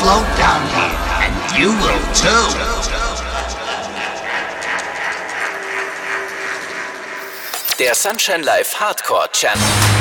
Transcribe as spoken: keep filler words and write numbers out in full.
float down here, and you will too. Der Sunshine Live Hardcore Channel.